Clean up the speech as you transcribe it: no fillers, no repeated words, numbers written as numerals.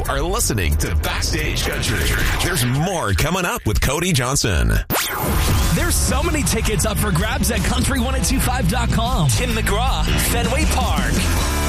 are listening to Backstage Country. There's more coming up with Cody Johnson. There's so many tickets up for grabs at country1025.com. Tim McGraw, Fenway Park.